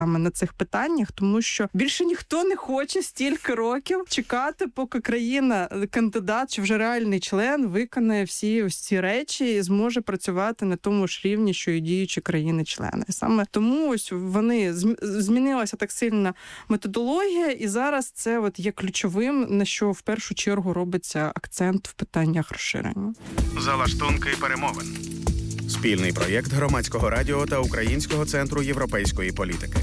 на цих питаннях, тому що більше ніхто не хоче стільки років чекати, поки країна, кандидат чи вже реальний член виконає всі ось ці речі і зможе працювати на тому ж рівні, що і діючі країни-члени. Саме тому ось вони змінилася так сильно методологія, і зараз це от є ключовим, на що в першу чергу робиться акцент в питаннях розширення. Залаштунки перемовин. Спільний проєкт Громадського радіо та Українського центру європейської політики.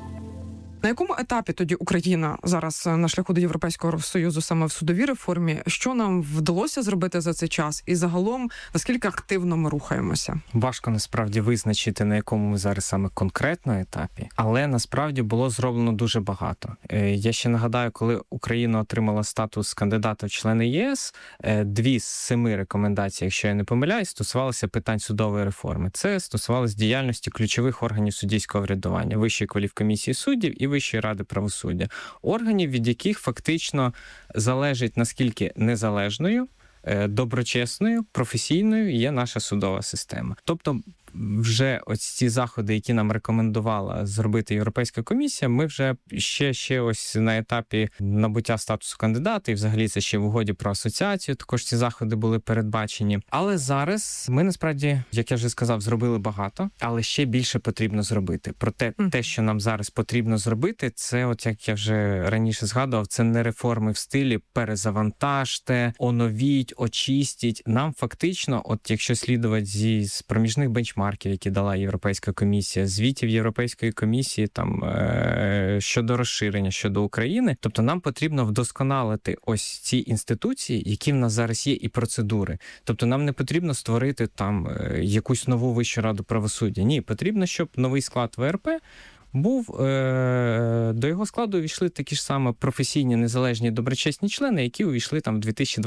На якому етапі тоді Україна зараз на шляху до Європейського Союзу саме в судовій реформі? Що нам вдалося зробити за цей час? І загалом, наскільки активно ми рухаємося? Важко насправді визначити, на якому ми зараз саме конкретно етапі, але насправді було зроблено дуже багато. Я ще нагадаю, коли Україна отримала статус кандидата в члени ЄС, 2 з 7 рекомендацій, якщо я не помиляюсь, стосувалися питань судової реформи. Це стосувалося діяльності ключових органів суддівського врядування, Вищої кваліфкомісії суддів і Вищої ради правосуддя. Органів, від яких фактично залежить, наскільки незалежною, доброчесною, професійною є наша судова система. Тобто вже ось ці заходи, які нам рекомендувала зробити Європейська комісія, ми вже ще ось на етапі набуття статусу кандидата, і взагалі це ще в угоді про асоціацію, також ці заходи були передбачені. Але зараз ми насправді, як я вже сказав, зробили багато, але ще більше потрібно зробити. Проте те, що нам зараз потрібно зробити, це, от як я вже раніше згадував, це не реформи в стилі перезавантажте, оновіть, очистіть. Нам фактично, от якщо слідувати з проміжних бенчмарків, які дала Європейська комісія, звітів Європейської комісії там щодо розширення, щодо України. Тобто нам потрібно вдосконалити ось ці інституції, які в нас зараз є, і процедури. Тобто нам не потрібно створити там якусь нову Вищу раду правосуддя. Ні, потрібно, щоб новий склад ВРП був, до його складу увійшли такі ж саме професійні, незалежні, доброчесні члени, які увійшли там в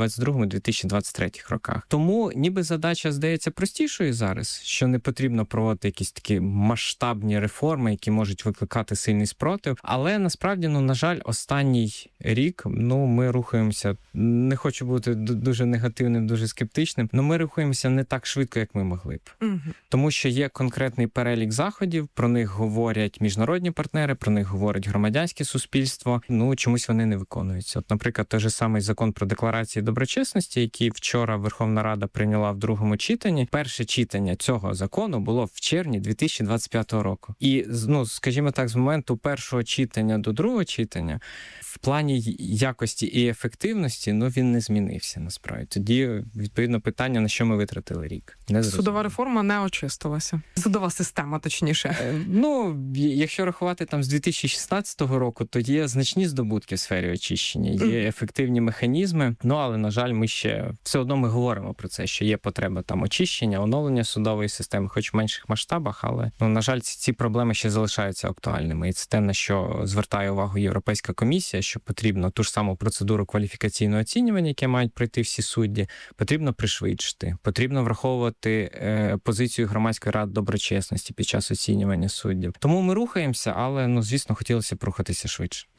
2022-2023 роках. Тому ніби задача здається простішою зараз, що не потрібно проводити якісь такі масштабні реформи, які можуть викликати сильний спротив. Але насправді, на жаль, останній рік, ми рухаємося, не хочу бути дуже негативним, дуже скептичним, але ми рухаємося не так швидко, як ми могли б. Тому що є конкретний перелік заходів, про них говорять міжнародні партнери, про них говорить громадянське суспільство, чомусь вони не виконуються. От, наприклад, той же самий закон про декларації доброчесності, який вчора Верховна Рада прийняла в другому читанні. Перше читання цього закону було в червні 2025 року. І, скажімо так, з моменту першого читання до другого читання в плані якості і ефективності, він не змінився, насправді. Тоді, відповідно, питання, на що ми витратили рік. Судова реформа не очистилася. Судова система, точніше. Якщо рахувати там з 2016 року, то є значні здобутки в сфері очищення, є ефективні механізми, але, на жаль, ми ще все одно ми говоримо про це, що є потреба там очищення, оновлення судової системи, хоч в менших масштабах, але, на жаль, ці проблеми ще залишаються актуальними. І це те, на що звертає увагу Європейська комісія, що потрібно ту ж саму процедуру кваліфікаційного оцінювання, яке мають пройти всі судді, потрібно пришвидшити, потрібно враховувати позицію Громадської ради доброчесності під час оцінювання суддів. Тому ми рухаємося, але, звісно, хотілося б рухатися швидше.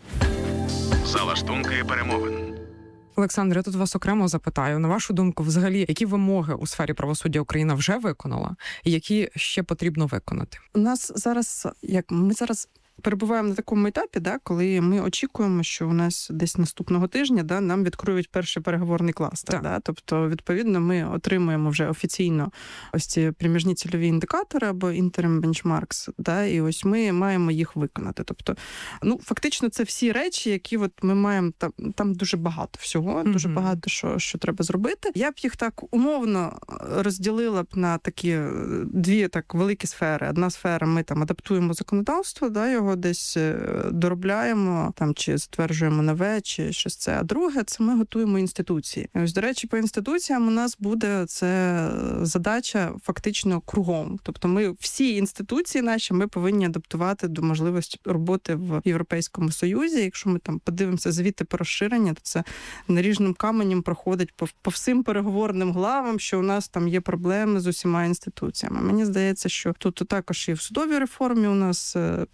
Залаштунки перемовин. Олександре, я тут вас окремо запитаю. На вашу думку, взагалі, які вимоги у сфері правосуддя Україна вже виконала, і які ще потрібно виконати? У нас зараз, ми зараз перебуваємо на такому етапі, коли ми очікуємо, що у нас десь наступного тижня нам відкриють перший переговорний кластер. Тобто, відповідно, ми отримуємо вже офіційно ось ці проміжні цільові індикатори або interim benchmarks, і ось ми маємо їх виконати. Тобто, фактично, це всі речі, які ми маємо, там дуже багато всього, дуже багато що треба зробити. Я б їх так умовно розділила б на такі 2 так великі сфери. Одна сфера, ми там адаптуємо законодавство, його десь доробляємо, чи затверджуємо нове, чи щось це. А друге, це ми готуємо інституції. І ось, до речі, по інституціям у нас буде це задача фактично кругом. Тобто ми всі інституції наші ми повинні адаптувати до можливості роботи в Європейському Союзі. Якщо ми там подивимося звіти по розширенню, то це наріжним каменем проходить по всім переговорним главам, що у нас там є проблеми з усіма інституціями. Мені здається, що тут також і в судовій реформі у нас питання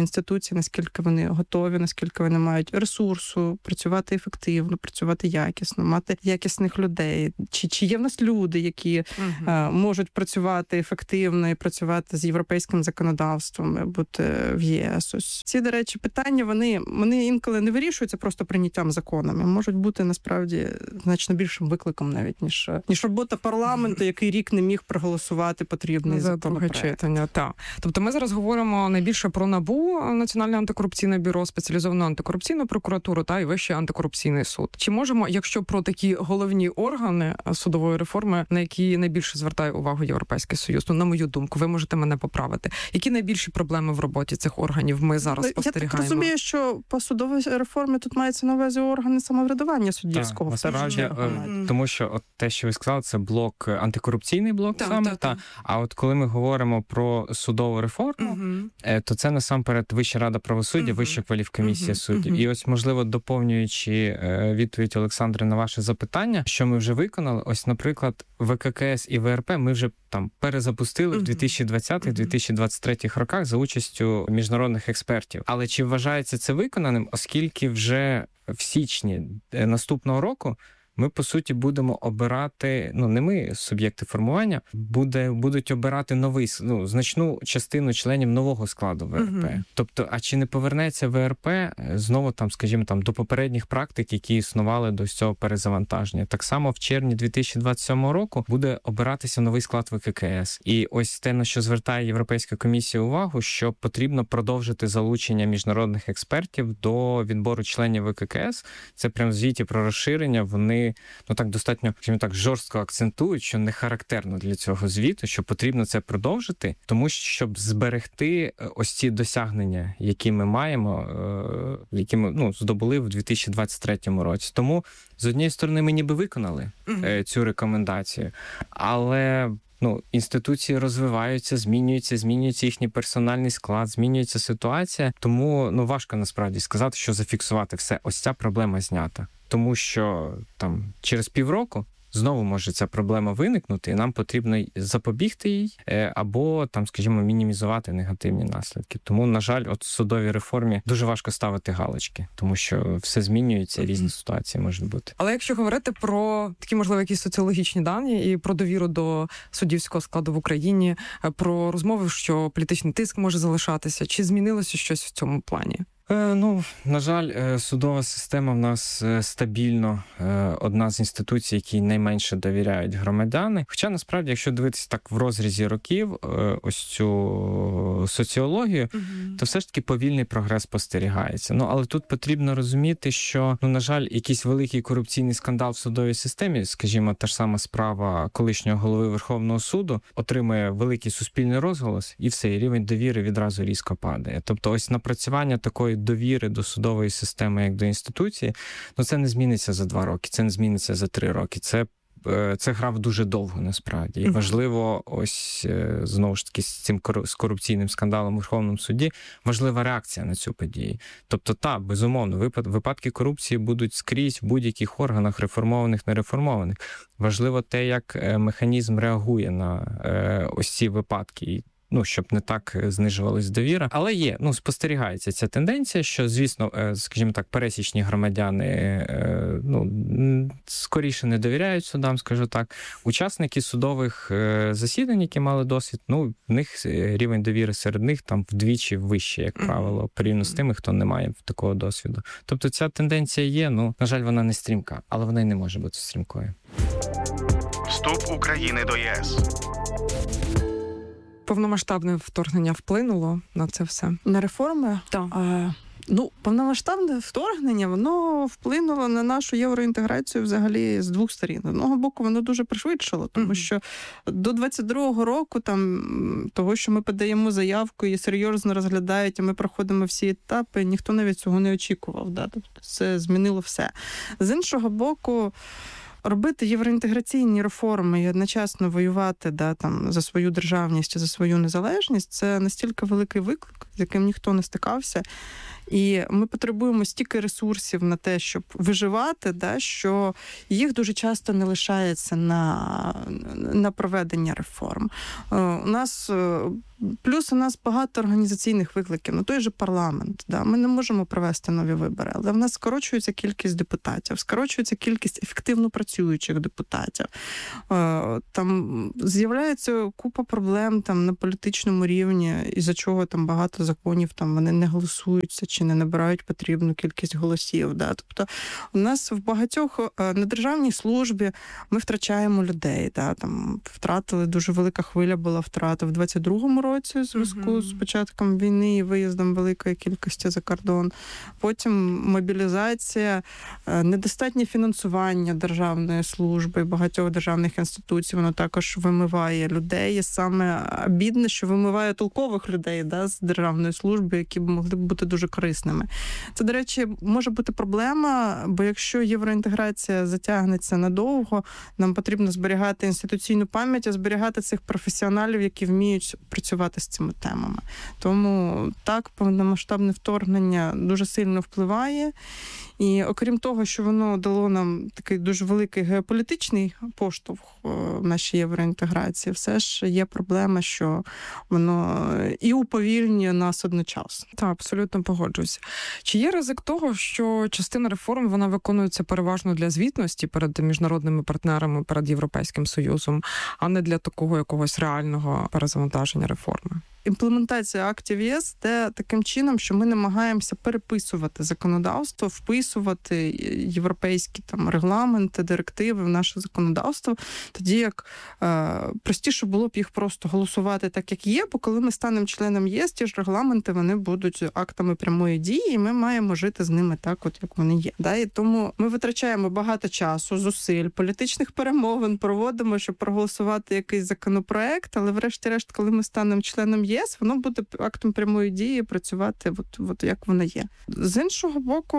інституції, наскільки вони готові, наскільки вони мають ресурсу працювати ефективно, працювати якісно, мати якісних людей. Чи є в нас люди, які можуть працювати ефективно і працювати з європейським законодавством, бути в ЄС. Ось ці, до речі, питання, вони інколи не вирішуються просто прийняттям законами, можуть бути насправді значно більшим викликом навіть, ніж робота парламенту, який рік не міг проголосувати потрібний законопроект. Читання, так. Тобто ми зараз говоримо найбільше про НАБУ, Національне антикорупційне бюро, спеціалізовану антикорупційну прокуратуру та й Вищий антикорупційний суд. Чи можемо, якщо про такі головні органи судової реформи, на які найбільше звертає увагу Європейський Союз, на мою думку, ви можете мене поправити. Які найбільші проблеми в роботі цих органів ми зараз спостерігаємо? Я так розумію, що по судовій реформі тут мається на увазі органи самоврядування суддівського. Насправді, тому що от те, що ви сказали, це блок, антикорупційний блок саме. А от коли ми говоримо про судову реформу, то це насамперед Вища рада правосуддя, Вища кваліфкомісія суддів. І ось, можливо, доповнюючи відповідь Олександри на ваше запитання, що ми вже виконали, ось, наприклад, ВККС і ВРП ми вже там перезапустили в 2020-2023 роках за участю міжнародних експертів. Але чи вважається це виконаним, оскільки вже в січні наступного року ми, по суті, будемо обирати, не ми, суб'єкти формування, будуть обирати значну частину членів нового складу ВРП. Тобто, а чи не повернеться ВРП знову до попередніх практик, які існували до цього перезавантаження? Так само в червні 2027 року буде обиратися новий склад ВККС. І ось те, на що звертає Європейська комісія увагу, що потрібно продовжити залучення міжнародних експертів до відбору членів ВККС. Це прямо в звіті про розширення, вони достатньо, жорстко акцентують, що не характерно для цього звіту, що потрібно це продовжити, тому щоб зберегти ось ці досягнення, які ми маємо, які ми здобули в 2023 році. Тому, з однієї сторони, ми ніби виконали цю рекомендацію, але інституції розвиваються, змінюється їхній персональний склад, змінюється ситуація, тому важко насправді сказати, що зафіксувати все. Ось ця проблема знята. Тому що через півроку знову може ця проблема виникнути, і нам потрібно запобігти їй або мінімізувати негативні наслідки. Тому, на жаль, в судовій реформі дуже важко ставити галочки, тому що все змінюється, різні ситуації можуть бути. Але якщо говорити про такі, можливо, якісь соціологічні дані і про довіру до суддівського складу в Україні, про розмови, що політичний тиск може залишатися, чи змінилося щось в цьому плані? На жаль, судова система в нас стабільно одна з інституцій, якій найменше довіряють громадяни. Хоча, насправді, якщо дивитися так в розрізі років ось цю соціологію, то все ж таки повільний прогрес спостерігається. Але тут потрібно розуміти, що, на жаль, якийсь великий корупційний скандал в судовій системі, скажімо, та ж сама справа колишнього голови Верховного суду, отримує великий суспільний розголос, і все, і рівень довіри відразу різко падає. Тобто ось напрацювання такої довіри до судової системи, як до інституції, це не зміниться за 2 роки, це не зміниться за 3 роки. Це грав дуже довго, насправді. І важливо, ось, знову ж таки, з корупційним скандалом у Верховному суді, важлива реакція на цю подію. Тобто, безумовно, випадки корупції будуть скрізь в будь-яких органах, реформованих, нереформованих. Важливо те, як механізм реагує на ось ці випадки, щоб не так знижувалась довіра. Але є, спостерігається ця тенденція, що, звісно, скажімо так, пересічні громадяни, скоріше не довіряють судам, скажу так. Учасники судових засідань, які мали досвід, в них рівень довіри серед них вдвічі вищий, як правило, порівняно з тими, хто не має такого досвіду. Тобто ця тенденція є, на жаль, вона не стрімка, але вона й не може бути стрімкою. Вступ України до ЄС. Повномасштабне вторгнення вплинуло на це все? На реформи? Так. Повномасштабне вторгнення, воно вплинуло на нашу євроінтеграцію взагалі з 2 сторін. З одного боку, воно дуже пришвидшило, тому що до 22-го року, того, що ми подаємо заявку і серйозно розглядають, і ми проходимо всі етапи, ніхто навіть цього не очікував. Да? Тобто це змінило все. З іншого боку, робити євроінтеграційні реформи і одночасно воювати за свою державність і за свою незалежність – це настільки великий виклик, з яким ніхто не стикався. І ми потребуємо стільки ресурсів на те, щоб виживати, да, що їх дуже часто не лишається на проведення реформ. У нас багато організаційних викликів. Той же парламент. Да. Ми не можемо провести нові вибори, але в нас скорочується кількість депутатів, скорочується кількість ефективно працюючих депутатів. Там з'являється купа проблем там, на політичному рівні, із-за чого там багато законів там, вони не голосуються чи не набирають потрібну кількість голосів. Да. Тобто у нас в багатьох на державній службі ми втрачаємо людей. Да. Там втратили, дуже велика хвиля була втрата в 22-му році у зв'язку з початком війни і виїздом великої кількості за кордон. Потім мобілізація, недостатнє фінансування державної служби і багатьох державних інституцій, воно також вимиває людей. І саме бідне, що вимиває толкових людей да, з державної служби, які б могли б бути дуже корисними. Це, до речі, може бути проблема, бо якщо євроінтеграція затягнеться надовго, нам потрібно зберігати інституційну пам'ять, а зберігати цих професіоналів, які вміють працювати з цими темами. Тому так, повномасштабне вторгнення дуже сильно впливає. І окрім того, що воно дало нам такий дуже великий геополітичний поштовх в нашій євроінтеграції, все ж є проблема, що воно і уповільнює нас одночасно. Так, абсолютно погоджуюся. Чи є ризик того, що частина реформ, вона виконується переважно для звітності перед міжнародними партнерами, перед Європейським Союзом, а не для такого якогось реального перезавантаження реформи? Імплементація актів ЄС йде таким чином, що ми намагаємося переписувати законодавство, вписувати європейські там регламенти, директиви в наше законодавство, тоді як простіше було б їх просто голосувати так, як є, бо коли ми станемо членом ЄС, ті ж регламенти, вони будуть актами прямої дії, і ми маємо жити з ними так, от як вони є. Да? І тому ми витрачаємо багато часу, зусиль, політичних перемовин проводимо, щоб проголосувати якийсь законопроект, але врешті-решт, коли ми станемо членом ЄС, воно буде актом прямої дії працювати от як воно є. З іншого боку,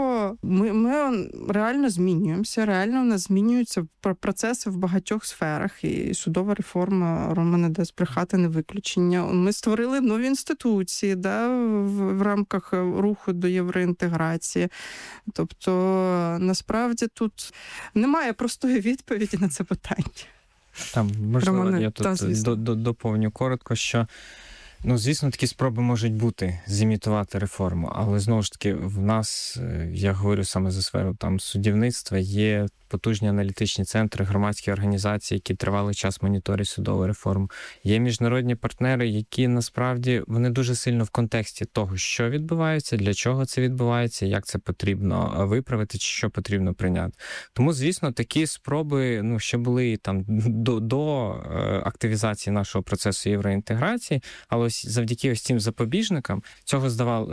ми реально змінюємося, реально у нас змінюються процеси в багатьох сферах, і судова реформа, Романе, де збрехати не виключення. Ми створили нові інституції да, в рамках руху до євроінтеграції. Тобто, насправді, тут немає простої відповіді на це питання. Там, можливо, я тут доповню коротко, що звісно, такі спроби можуть бути зімітувати реформу, але, знову ж таки, в нас, я говорю саме за сферу там суддівництва, є потужні аналітичні центри, громадські організації, які тривалий час моніторять судову реформу. Є міжнародні партнери, які, насправді, вони дуже сильно в контексті того, що відбувається, для чого це відбувається, як це потрібно виправити, чи що потрібно прийняти. Тому, звісно, такі спроби, ще були там до активізації нашого процесу євроінтеграції, але ось завдяки ось цим запобіжникам цього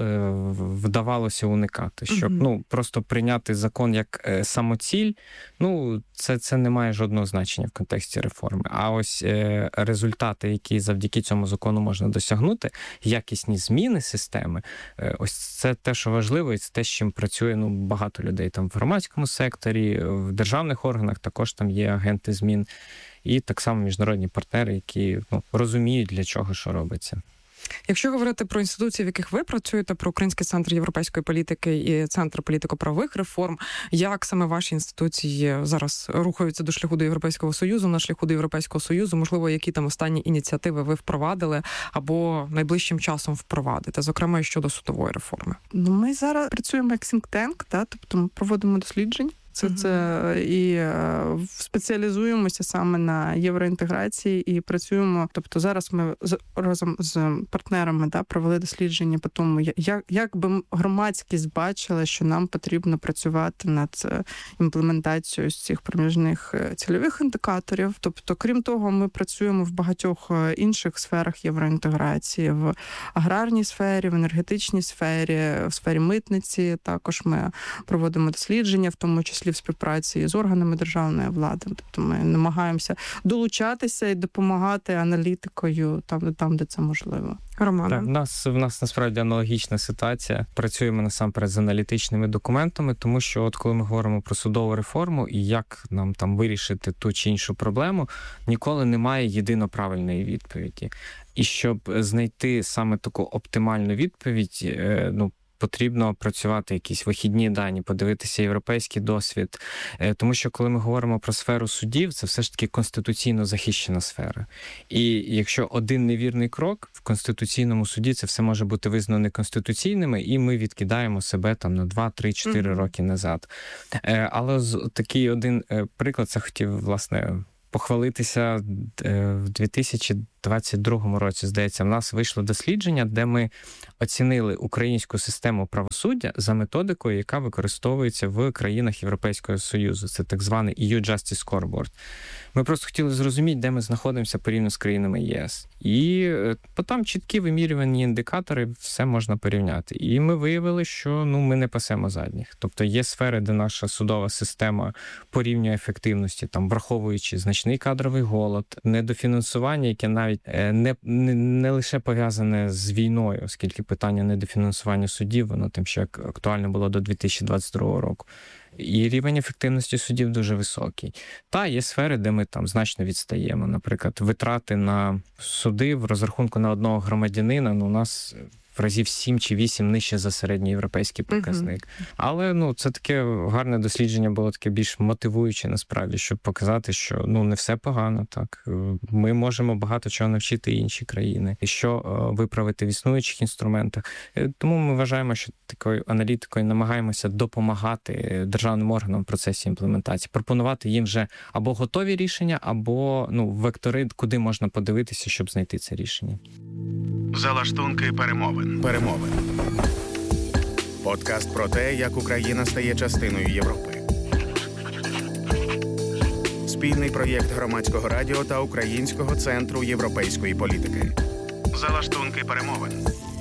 вдавалося уникати, щоб просто прийняти закон як самоціль, це не має жодного значення в контексті реформи. А ось результати, які завдяки цьому закону можна досягнути, якісні зміни системи, ось це те, що важливо, і це те, з чим працює багато людей там в громадському секторі, в державних органах також там є агенти змін, і так само міжнародні партнери, які розуміють, для чого що робиться. Якщо говорити про інституції, в яких ви працюєте, про Український центр європейської політики і Центр політико-правових реформ, як саме ваші інституції зараз рухаються до шляху до Європейського Союзу, на шляху до Європейського Союзу, можливо, які там останні ініціативи ви впровадили або найближчим часом впровадите, зокрема і щодо судової реформи? Ми зараз працюємо як think tank, тобто ми проводимо досліджень. Це і спеціалізуємося саме на євроінтеграції і працюємо. Тобто зараз ми разом з партнерами провели дослідження по тому, як би громадськість бачила, що нам потрібно працювати над імплементацією цих проміжних цільових індикаторів. Тобто, крім того, ми працюємо в багатьох інших сферах євроінтеграції, в аграрній сфері, в енергетичній сфері, в сфері митниці. Також ми проводимо дослідження, в тому числі в співпраці з органами державної влади. Тобто ми намагаємося долучатися і допомагати аналітикою там, де це можливо. Роман. Так, в нас насправді аналогічна ситуація. Працюємо насамперед з аналітичними документами, тому що от коли ми говоримо про судову реформу і як нам там вирішити ту чи іншу проблему, ніколи немає єдино правильної відповіді. І щоб знайти саме таку оптимальну відповідь, потрібно працювати якісь вихідні дані, подивитися європейський досвід. Тому що коли ми говоримо про сферу судів, це все ж таки конституційно захищена сфера. І якщо один невірний крок в Конституційному суді, це все може бути визнано неконституційними, і ми відкидаємо себе там на 2, 3, 4 роки назад. Але такий один приклад, це хотів, власне, похвалитися. В 2022 році, здається, в нас вийшло дослідження, де ми оцінили українську систему правосуддя за методикою, яка використовується в країнах Європейського Союзу. Це так званий EU Justice Scoreboard. Ми просто хотіли зрозуміти, де ми знаходимося порівняно з країнами ЄС. І там чіткі вимірювані індикатори, все можна порівняти. І ми виявили, що ми не пасемо задніх. Тобто є сфери, де наша судова система порівнює ефективності, там, враховуючи значний кадровий голод, недофінансування, яке навіть не лише пов'язане з війною, оскільки питання недофінансування судів, воно тим ще актуально було до 2022 року. І рівень ефективності судів дуже високий. Та є сфери, де ми там значно відстаємо. Наприклад, витрати на суди в розрахунку на одного громадянина, у нас в разів 7 чи 8 нижче за середньоєвропейський показник. Але це таке гарне дослідження було таке більш мотивуюче насправді, щоб показати, що не все погано. Так ми можемо багато чого навчити інші країни, і що виправити в існуючих інструментах. Тому ми вважаємо, що такою аналітикою намагаємося допомагати державним органам в процесі імплементації, пропонувати їм вже або готові рішення, або вектори, куди можна подивитися, щоб знайти це рішення. Залаштунки перемовин. Подкаст про те, як Україна стає частиною Європи. Спільний проєкт Громадського радіо та Українського центру європейської політики. Залаштунки перемовин.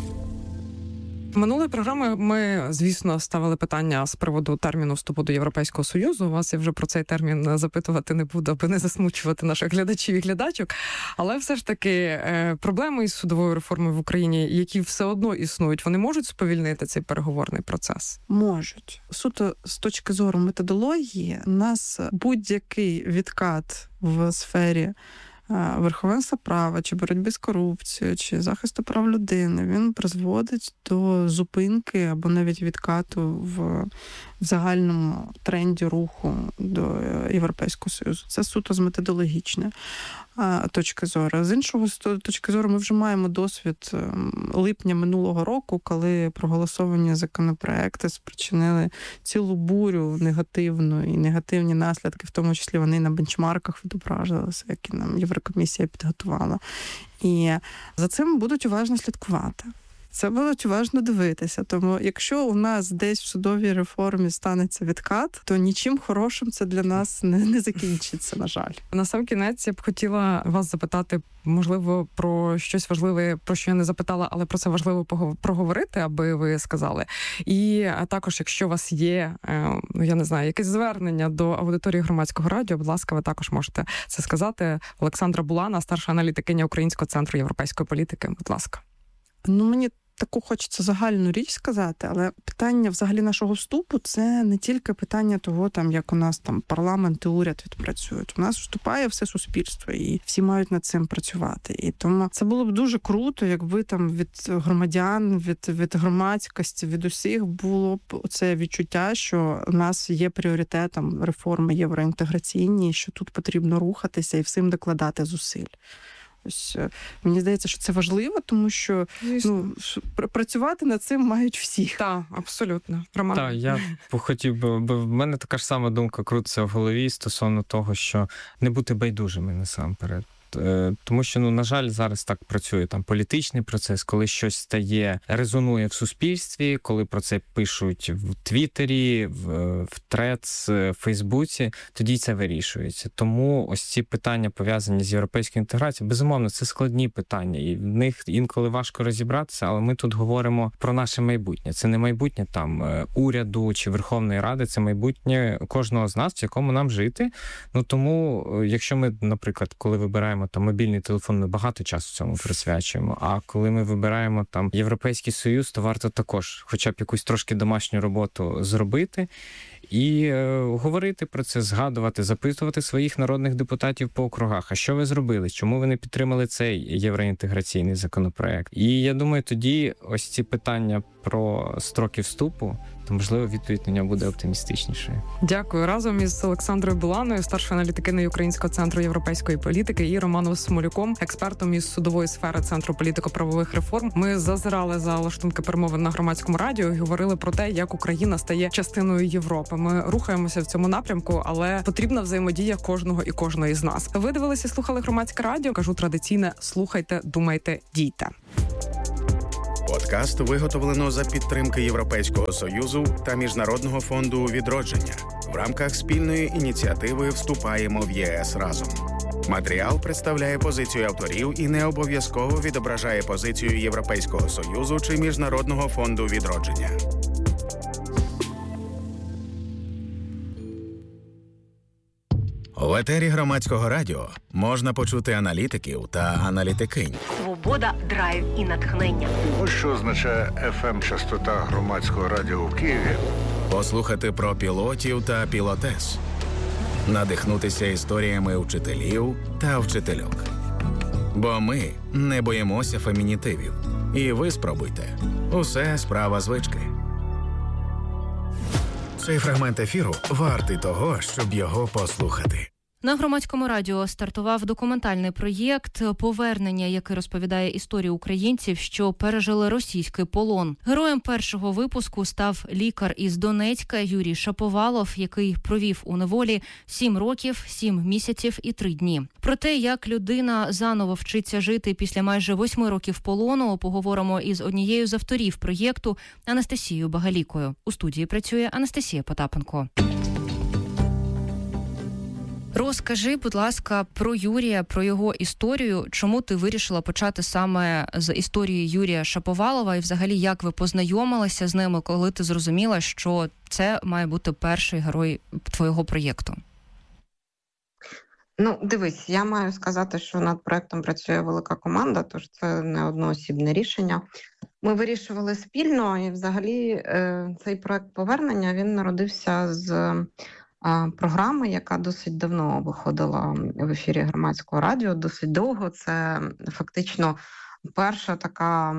Минулої програми ми, звісно, ставили питання з приводу терміну вступу до Європейського Союзу. Вас я вже про цей термін запитувати не буду, аби не засмучувати наших глядачів і глядачок. Але все ж таки проблеми із судовою реформою в Україні, які все одно існують, вони можуть сповільнити цей переговорний процес? Можуть. Суто з точки зору методології, у нас будь-який відкат в сфері верховенства права, чи боротьби з корупцією, чи захисту прав людини, він призводить до зупинки або навіть відкату в загальному тренді руху до Європейського Союзу. Це суто з методологічної точки зору. З іншого точки зору, ми вже маємо досвід липня минулого року, коли проголосовані законопроекти спричинили цілу бурю негативну і негативні наслідки, в тому числі вони на бенчмарках відображалися, які нам Єврокомісія підготувала. І за цим будуть уважно слідкувати. Це будуть уважно дивитися. Тому якщо у нас десь в судовій реформі станеться відкат, то нічим хорошим це для нас не закінчиться, на жаль. На сам кінець я б хотіла вас запитати, можливо, про щось важливе, про що я не запитала, але про це важливо проговорити, аби ви сказали. І також, якщо у вас є, я не знаю, якесь звернення до аудиторії Громадського радіо, будь ласка, ви також можете це сказати. Олександра Булана, старша аналітикиня Українського центру європейської політики. Будь ласка. Мені таку хочеться загальну річ сказати, але питання взагалі нашого вступу – це не тільки питання того, як у нас парламент і уряд відпрацюють. У нас вступає все суспільство, і всі мають над цим працювати. І тому це було б дуже круто, якби від громадян, від громадськості, від усіх було б це відчуття, що у нас є пріоритетом реформи євроінтеграційні, що тут потрібно рухатися і всім докладати зусиль. Ось, мені здається, що це важливо, тому що працювати над цим мають всі. Так, абсолютно. Роман? Так, я хотів би, в мене така ж сама думка крутиться в голові стосовно того, що не бути байдужими насамперед. Тому що, на жаль, зараз так працює політичний процес, коли щось резонує в суспільстві, коли про це пишуть в Твіттері, в Threads, в Фейсбуці, тоді це вирішується. Тому ось ці питання, пов'язані з європейською інтеграцією, безумовно, це складні питання, і в них інколи важко розібратися, але ми тут говоримо про наше майбутнє. Це не майбутнє уряду чи Верховної Ради, це майбутнє кожного з нас, в якому нам жити. Тому, якщо ми, наприклад, коли вибираємо мобільний телефон, ми багато часу цьому присвячуємо. А коли ми вибираємо Європейський Союз, то варто також хоча б якусь трошки домашню роботу зробити. І говорити про це, згадувати, запитувати своїх народних депутатів по округах. А що ви зробили? Чому ви не підтримали цей євроінтеграційний законопроект? І я думаю, тоді ось ці питання про строки вступу, то, можливо, відповідь на нього буде оптимістичнішою. Дякую. Разом із Олександрою Буланою, старшою аналітикиною Українського центру європейської політики, і Романом Смолюком, експертом із судової сфери Центру політико-правових реформ. Ми зазирали за лаштунки перемовин на Громадському радіо і говорили про те, як Україна стає частиною Європи. Ми рухаємося в цьому напрямку, але потрібна взаємодія кожного і кожної з нас. Ви дивилися, слухали Громадське радіо. Кажу традиційне: слухайте, думайте, дійте. Подкаст виготовлено за підтримки Європейського Союзу та Міжнародного фонду «Відродження» в рамках спільної ініціативи «Вступаємо в ЄС разом». Матеріал представляє позицію авторів і не обов'язково відображає позицію Європейського Союзу чи Міжнародного фонду «Відродження». В етері Громадського радіо можна почути аналітиків та аналітикинь. Свобода, драйв і натхнення. Ось що означає FM-частота Громадського радіо в Києві. Послухати про пілотів та пілотес. Надихнутися історіями вчителів та вчительок. Бо ми не боїмося фемінітивів. І ви спробуйте. Усе справа звички. Цей фрагмент ефіру вартий того, щоб його послухати. На Громадському радіо стартував документальний проєкт «Повернення», який розповідає історію українців, що пережили російський полон. Героєм першого випуску став лікар із Донецька Юрій Шаповалов, який провів у неволі 7 років, 7 місяців і 3 дні. Про те, як людина заново вчиться жити після майже 8 років полону, поговоримо із однією з авторів проєкту Анастасією Багалікою. У студії працює Анастасія Потапенко. Розкажи, будь ласка, про Юрія, про його історію. Чому ти вирішила почати саме з історії Юрія Шаповалова і взагалі як ви познайомилися з ними, коли ти зрозуміла, що це має бути перший герой твого проєкту? Ну, дивись, я маю сказати, що над проєктом працює велика команда, тож це не одноосібне рішення. Ми вирішували спільно, і взагалі цей проєкт «Повернення», він народився з програми, яка досить давно виходила в ефірі Громадського радіо, досить довго. Це фактично перша така,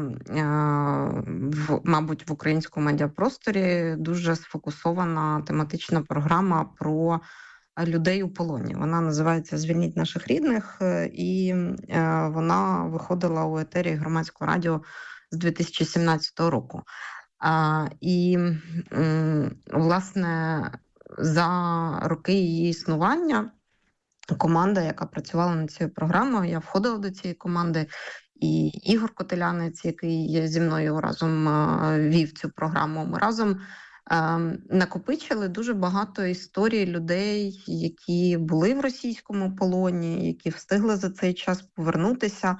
мабуть, в українському медіапросторі дуже сфокусована тематична програма про людей у полоні. Вона називається «Звільніть наших рідних», і вона виходила у етері Громадського радіо з 2017 року. І, власне, за роки її існування команда, яка працювала над цією програмою, я входила до цієї команди, і Ігор Котелянець, який зі мною разом вів цю програму, ми разом накопичили дуже багато історій людей, які були в російському полоні, які встигли за цей час повернутися.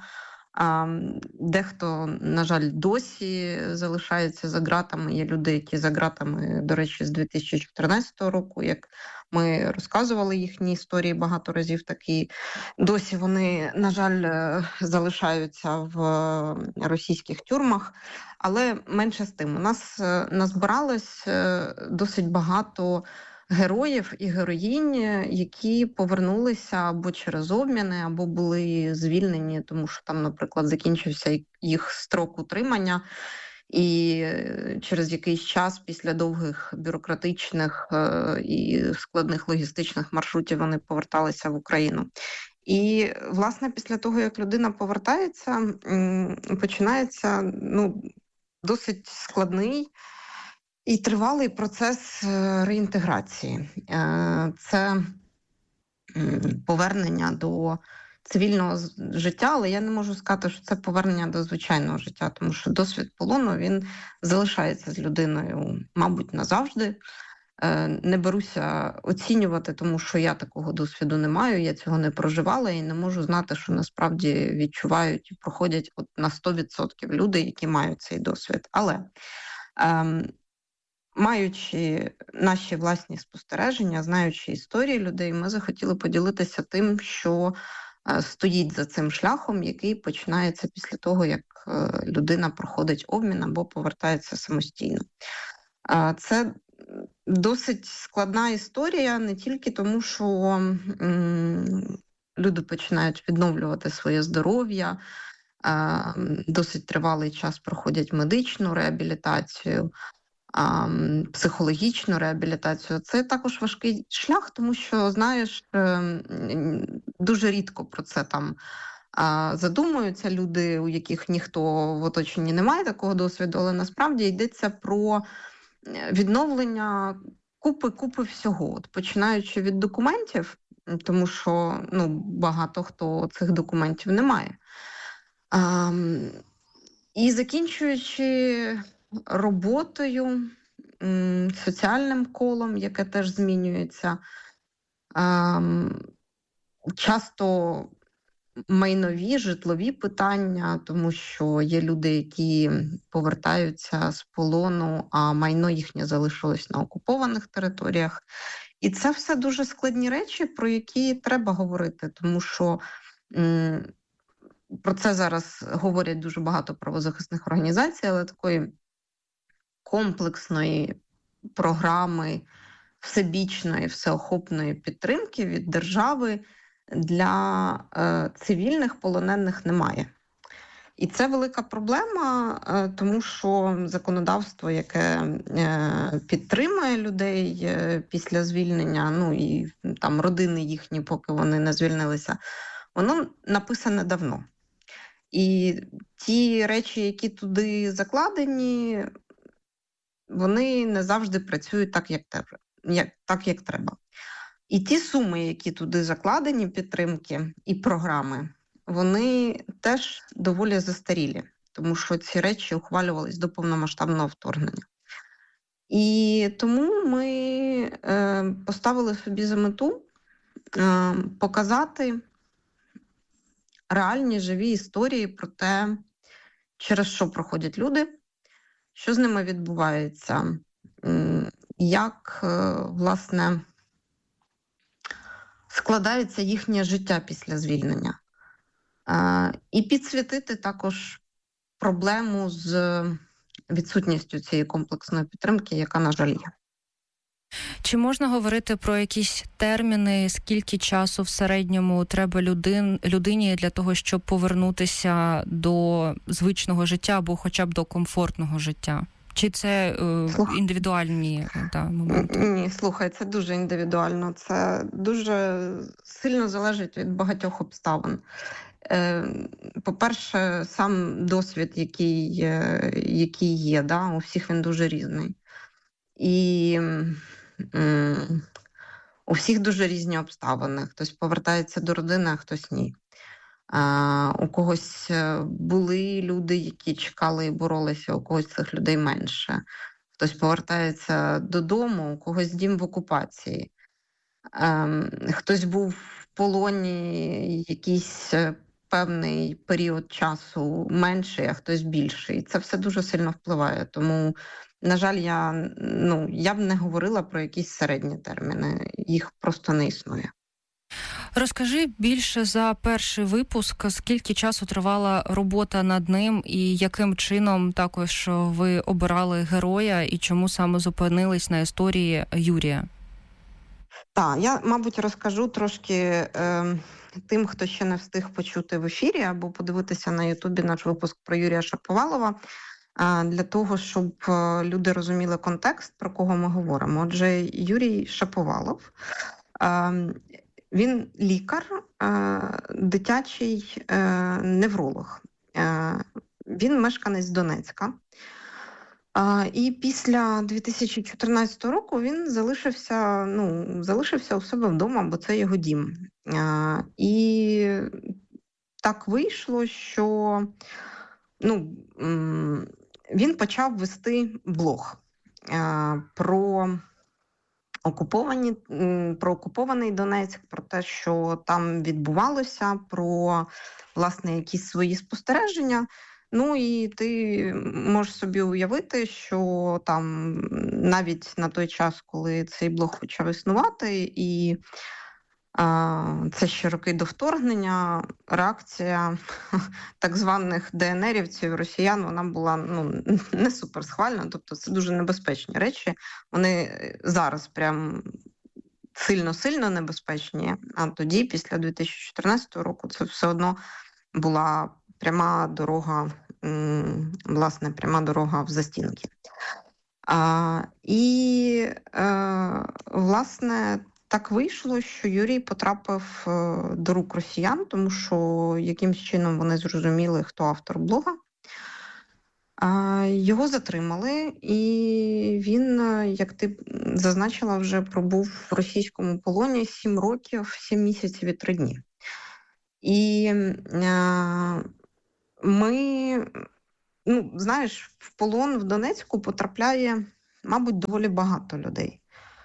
Дехто, на жаль, досі залишається за ґратами. Є люди, які за ґратами, до речі, з 2014 року, як ми розказували їхні історії багато разів, такі досі вони, на жаль, залишаються в російських тюрмах. Але менше з тим, у нас назбиралось досить багато героїв і героїнь, які повернулися або через обміни, або були звільнені, тому що там, наприклад, закінчився їх строк утримання, і через якийсь час після довгих бюрократичних і складних логістичних маршрутів вони поверталися в Україну. І, власне, після того, як людина повертається, починається досить складний і тривалий процес реінтеграції. Це повернення до цивільного життя, але я не можу сказати, що це повернення до звичайного життя, тому що досвід полону, він залишається з людиною, мабуть, назавжди. Не беруся оцінювати, тому що я такого досвіду не маю, я цього не проживала і не можу знати, що насправді відчувають і проходять на 100% люди, які мають цей досвід. Але маючи наші власні спостереження, знаючи історії людей, ми захотіли поділитися тим, що стоїть за цим шляхом, який починається після того, як людина проходить обмін або повертається самостійно. Це досить складна історія не тільки тому, що люди починають відновлювати своє здоров'я, досить тривалий час проходять медичну реабілітацію, психологічну реабілітацію. Це також важкий шлях, тому що, знаєш, дуже рідко про це там задумуються люди, у яких ніхто в оточенні не має такого досвіду, але насправді йдеться про відновлення купи всього, от, починаючи від документів, тому що багато хто цих документів не має. І закінчуючи роботою, соціальним колом, яке теж змінюється, часто майнові, житлові питання, тому що є люди, які повертаються з полону, а майно їхнє залишилось на окупованих територіях. І це все дуже складні речі, про які треба говорити, тому що про це зараз говорять дуже багато правозахисних організацій, але такої комплексної програми, всебічної, всеохопної підтримки від держави для цивільних полонених немає. І це велика проблема, тому що законодавство, яке підтримує людей після звільнення, і там родини їхні, поки вони не звільнилися, воно написане давно. І ті речі, які туди закладені, вони не завжди працюють так, як треба. І ті суми, які туди закладені, підтримки і програми, вони теж доволі застарілі, тому що ці речі ухвалювались до повномасштабного вторгнення. І тому ми поставили собі за мету показати реальні живі історії про те, через що проходять люди, що з ними відбувається, як, власне, складається їхнє життя після звільнення. І підсвітити також проблему з відсутністю цієї комплексної підтримки, яка, на жаль, є. Чи можна говорити про якісь терміни, скільки часу в середньому треба людині для того, щоб повернутися до звичного життя або хоча б до комфортного життя? Чи це індивідуальні моменти? Ні, слухай, це дуже індивідуально. Це дуже сильно залежить від багатьох обставин. По-перше, сам досвід, який є, у всіх він дуже різний. І у всіх дуже різні обставини. Хтось повертається до родини, а хтось ні. У когось були люди, які чекали і боролися, у когось цих людей менше. Хтось повертається додому, у когось дім в окупації. Хтось був в полоні якийсь певний період часу менший, а хтось більший. Це все дуже сильно впливає. Тому, на жаль, я б не говорила про якісь середні терміни. Їх просто не існує. Розкажи більше за перший випуск, скільки часу тривала робота над ним і яким чином також ви обирали героя і чому саме зупинились на історії Юрія? Так, я, мабуть, розкажу трошки тим, хто ще не встиг почути в ефірі або подивитися на Ютубі наш випуск про Юрія Шаповалова, для того, щоб люди розуміли контекст, про кого ми говоримо. Отже, Юрій Шаповалов – він лікар, дитячий невролог. Він мешканець Донецька. І після 2014 року він залишився у себе вдома, бо це його дім. І так вийшло, що він почав вести блог про окупований Донецьк, про те, що там відбувалося, про, власне, якісь свої спостереження. І ти можеш собі уявити, що там навіть на той час, коли цей блог почав існувати, і Це ще роки до вторгнення. Реакція так званих ДНРівців, росіян, вона була не суперсхвальна, тобто це дуже небезпечні речі. Вони зараз прям сильно-сильно небезпечні, а тоді, після 2014 року, це все одно була пряма дорога в застінки. Власне, так вийшло, що Юрій потрапив до рук росіян, тому що якимсь чином вони зрозуміли, хто автор блога. Його затримали, і він, як ти зазначила, вже пробув в російському полоні 7 років, 7 місяців і 3 дні. І ми, в полон в Донецьку потрапляє, мабуть, доволі багато людей.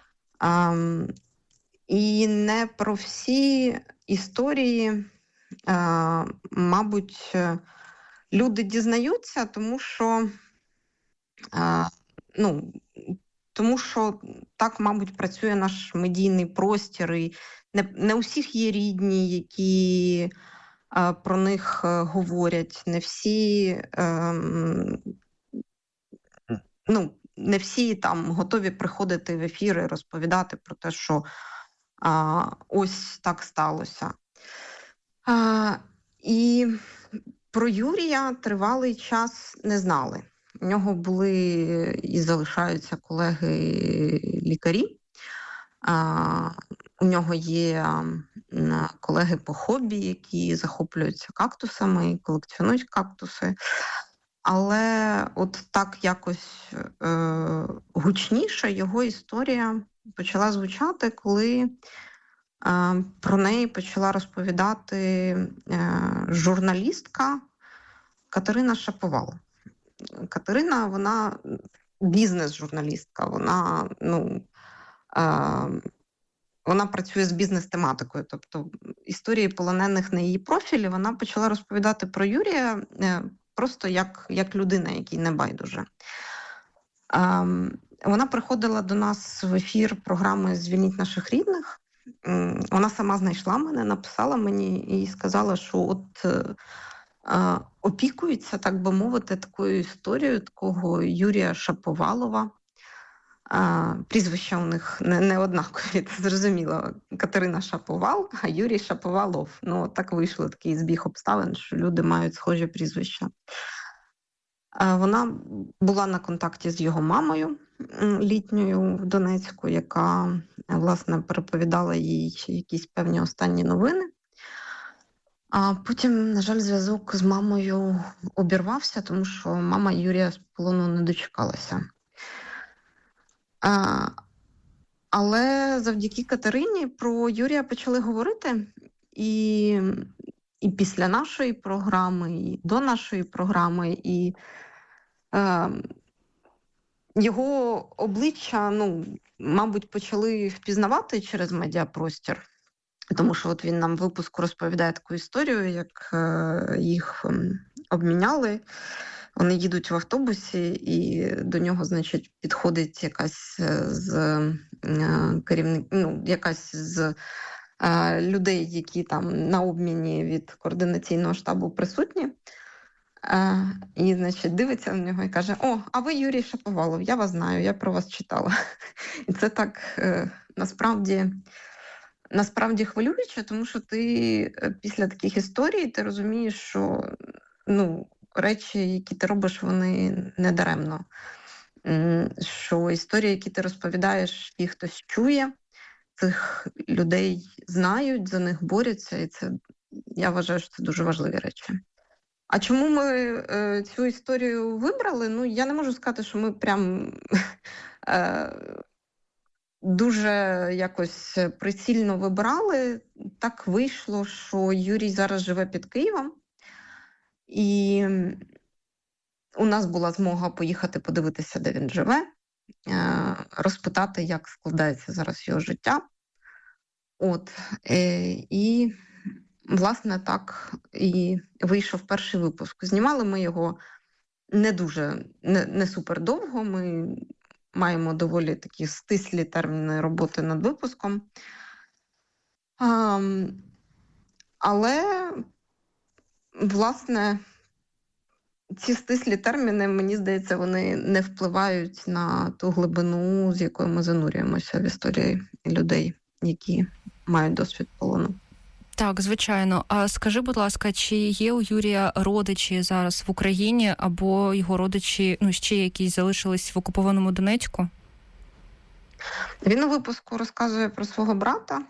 І не про всі історії, мабуть, люди дізнаються, тому що так, мабуть, працює наш медійний простір, і не у всіх є рідні, які про них говорять, не всі там готові приходити в ефір і розповідати про те, що ось так сталося. І про Юрія тривалий час не знали. У нього були і залишаються колеги-лікарі. У нього є колеги по хобі, які захоплюються кактусами і колекціонують кактуси. Але от так якось гучніше його історія почала звучати, коли про неї почала розповідати журналістка Катерина Шаповал. Катерина, вона бізнес-журналістка, вона працює з бізнес-тематикою, тобто історії полонених на її профілі, вона почала розповідати про Юрія просто як людина, якій не байдуже. Вона приходила до нас в ефір програми «Звільніть наших рідних». Вона сама знайшла мене, написала мені і сказала, що опікується, так би мовити, такою історією такого Юрія Шаповалова. Прізвища у них не однакові, це зрозуміло. Катерина Шаповал, а Юрій Шаповалов. Так вийшло, такий збіг обставин, що люди мають схожі прізвища. Вона була на контакті з його мамою літньою в Донецьку, яка, власне, переповідала їй якісь певні останні новини. А потім, на жаль, зв'язок з мамою обірвався, тому що мама Юрія з полону не дочекалася. Але завдяки Катерині про Юрія почали говорити, і після нашої програми, і до нашої програми, і його обличчя, мабуть, почали впізнавати через медіапростір, тому що от він нам в випуску розповідає таку історію, як їх обміняли. Вони їдуть в автобусі, і до нього, значить, підходить якась з людей, які там на обміні від координаційного штабу присутні. І, значить, дивиться на нього і каже: «О, а ви Юрій Шаповалов, я вас знаю, я про вас читала». І це так насправді хвилююче, тому що ти після таких історій ти розумієш, що речі, які ти робиш, вони не даремно. Що історії, які ти розповідаєш, їх хтось чує, цих людей знають, за них борються, і це, я вважаю, що це дуже важливі речі. А чому ми цю історію вибрали? Я не можу сказати, що ми прям дуже якось прицільно вибирали. Так вийшло, що Юрій зараз живе під Києвом, і у нас була змога поїхати подивитися, де він живе, розпитати, як складається зараз його життя. І, власне, так і вийшов перший випуск. Знімали ми його не супер довго, ми маємо доволі такі стислі терміни роботи над випуском. Але, власне, ці стислі терміни, мені здається, вони не впливають на ту глибину, з якою ми занурюємося в історії людей, які мають досвід полону. Так, звичайно. А скажи, будь ласка, чи є у Юрія родичі зараз в Україні, або його родичі, ще якісь залишились в окупованому Донецьку? Він у випуску розказує про свого брата.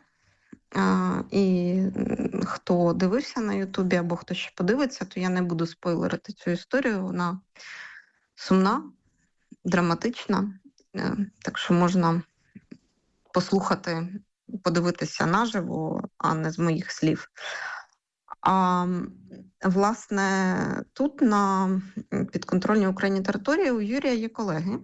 І хто дивився на Ютубі або хто ще подивиться, то я не буду спойлерити цю історію. Вона сумна, драматична, так що можна послухати, подивитися наживо, а не з моїх слів. Власне, тут на підконтрольній Україні території у Юрія є колеги.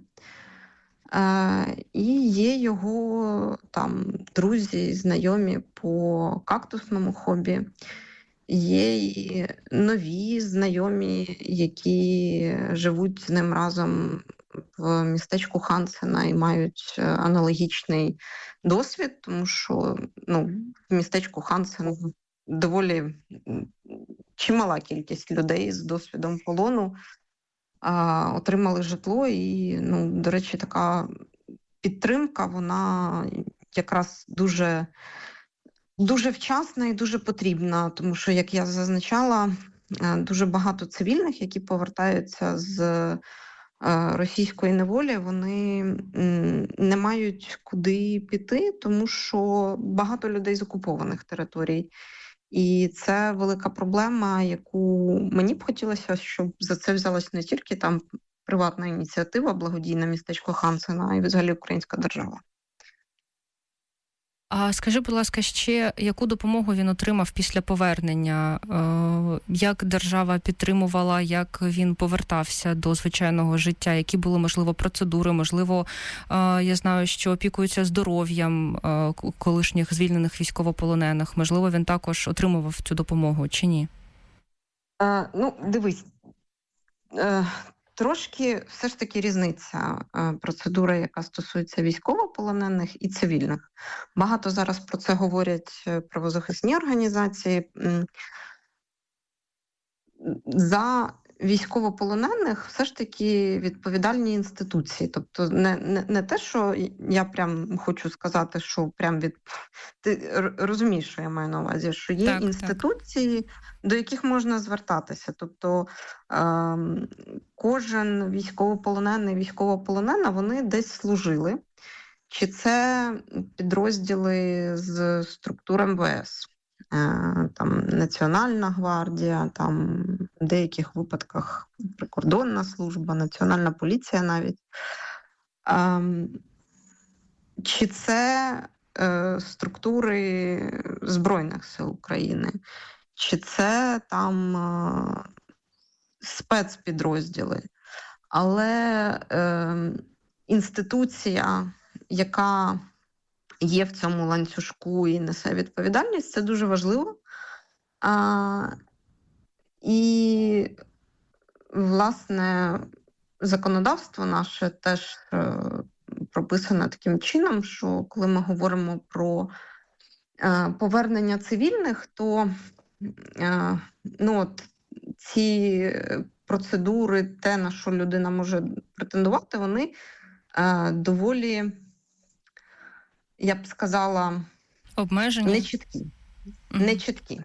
І є його друзі, знайомі по кактусному хобі. Є і нові знайомі, які живуть з ним разом в містечку Хансена і мають аналогічний досвід, тому що в містечку Хансен доволі чимала кількість людей з досвідом полону отримали житло, і, до речі, така підтримка, вона якраз дуже, дуже вчасна і дуже потрібна, тому що, як я зазначала, дуже багато цивільних, які повертаються з російської неволі, вони не мають куди піти, тому що багато людей з окупованих територій. І це велика проблема, яку мені б хотілося, щоб за це взялась не тільки приватна ініціатива, благодійне містечко Хансена, а й взагалі українська держава. А скажи, будь ласка, ще яку допомогу він отримав після повернення? Як держава підтримувала, як він повертався до звичайного життя? Які були, можливо, процедури? Можливо, я знаю, що опікуються здоров'ям колишніх звільнених військовополонених. Можливо, він також отримував цю допомогу чи ні? Дивись. Трошки все ж таки різниця процедури, яка стосується військовополонених і цивільних. Багато зараз про це говорять правозахисні організації. За військовополонених все ж таки відповідальні інституції. Тобто не те, що я прям хочу сказати, що прям ти розумієш, що я маю на увазі, що є інституції, до яких можна звертатися. Тобто кожен військовополонений, військовополонена, вони десь служили. Чи це підрозділи з структур МВС, Національна гвардія, в деяких випадках прикордонна служба, Національна поліція навіть. Чи це структури Збройних сил України, чи це спецпідрозділи. Але інституція, яка є в цьому ланцюжку і несе відповідальність, це дуже важливо. І, власне, законодавство наше теж прописане таким чином, що коли ми говоримо про повернення цивільних, то ці процедури, те, на що людина може претендувати, вони доволі, я б сказала, обмежені, нечіткі.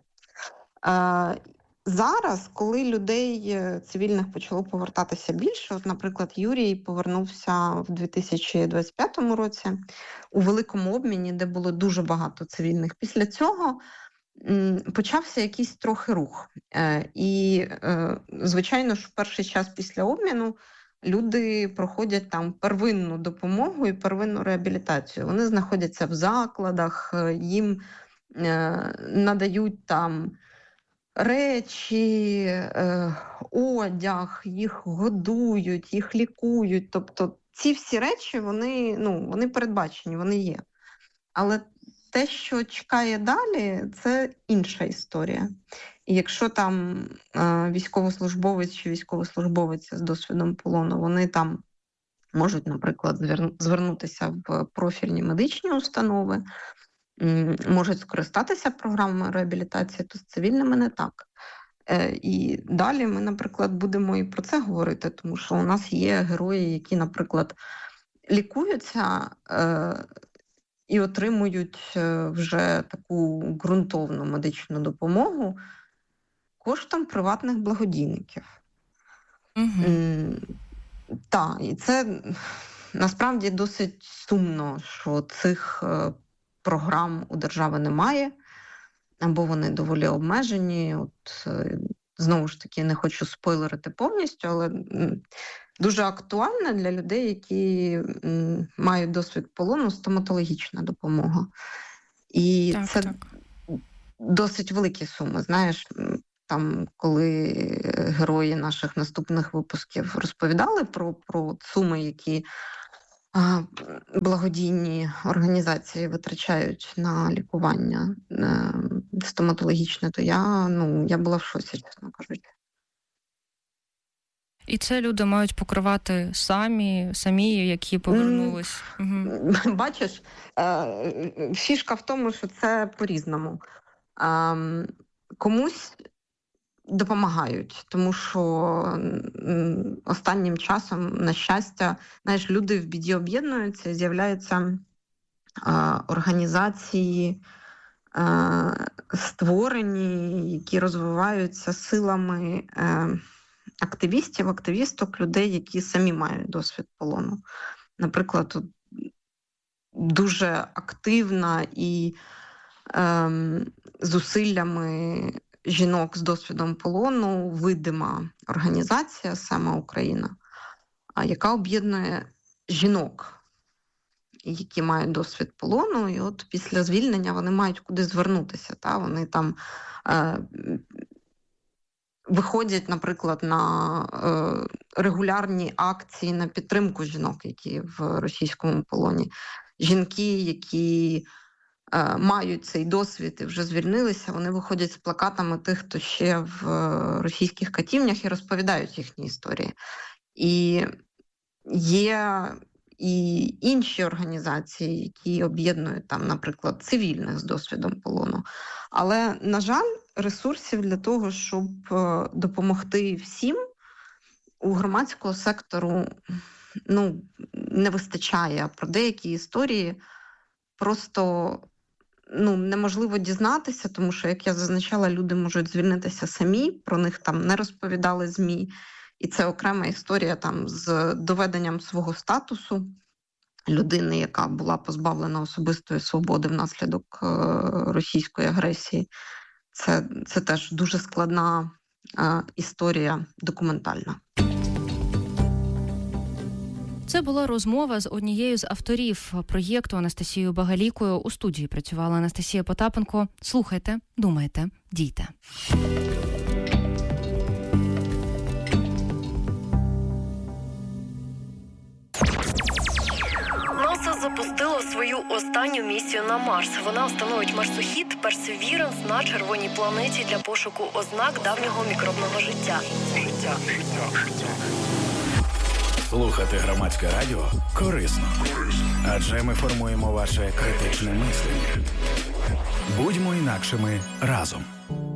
Зараз, коли людей цивільних почало повертатися більше, наприклад, Юрій повернувся в 2025 році у великому обміні, де було дуже багато цивільних. Після цього почався якийсь трохи рух. І, звичайно ж, в перший час після обміну люди проходять первинну допомогу і первинну реабілітацію. Вони знаходяться в закладах, їм надають речі, одяг, їх годують, їх лікують. Тобто ці всі речі, вони передбачені, вони є. Але те, що чекає далі, це інша історія. І якщо військовослужбовець чи військовослужбовиця з досвідом полону, вони можуть, наприклад, звернутися в профільні медичні установи, можуть скористатися програмою реабілітації, то з цивільними не так. І далі ми, наприклад, будемо і про це говорити, тому що у нас є герої, які, наприклад, лікуються і отримують вже таку ґрунтовну медичну допомогу коштом приватних благодійників. Так, і це насправді досить сумно, що цих програм у держави немає, або вони доволі обмежені. От, знову ж таки, не хочу спойлерити повністю, але дуже актуальна для людей, які мають досвід полону, стоматологічна допомога. І це досить великі суми. Знаєш, там, коли герої наших наступних випусків розповідали про суми, які благодійні організації витрачають на лікування стоматологічне, то я була в шоці, чесно кажучи. І це люди мають покривати самі, які повернулись. Бачиш, фішка в тому, що це по-різному. Комусь допомагають, тому що останнім часом, на щастя, знаєш, люди в біді об'єднуються, з'являються організації, створені, які розвиваються силами активістів, активісток, людей, які самі мають досвід полону. Наприклад, дуже активна і зусиллями жінок з досвідом полону видима організація «Сама Україна», яка об'єднує жінок, які мають досвід полону, і от після звільнення вони мають куди звернутися. Вони там виходять, наприклад, на регулярні акції на підтримку жінок, які в російському полоні. Жінки, які мають цей досвід і вже звільнилися, вони виходять з плакатами тих, хто ще в російських катівнях, і розповідають їхні історії. І є і інші організації, які об'єднують там, наприклад, цивільних з досвідом полону. Але, на жаль, ресурсів для того, щоб допомогти всім, у громадського сектору не вистачає. Про деякі історії просто неможливо дізнатися, тому що, як я зазначала, люди можуть звільнитися самі, про них там не розповідали ЗМІ. І це окрема історія там з доведенням свого статусу людини, яка була позбавлена особистої свободи внаслідок російської агресії. Це теж дуже складна історія документальна. Це була розмова з однією з авторів проєкту Анастасією Багалікою. У студії працювала Анастасія Потапенко. Слухайте, думайте, дійте. НАСА запустило свою останню місію на Марс. Вона встановить марсохід Perseverance на червоній планеті для пошуку ознак давнього мікробного життя. Слухати Громадське радіо корисно. Адже ми формуємо ваше критичне мислення. Будьмо інакшими разом.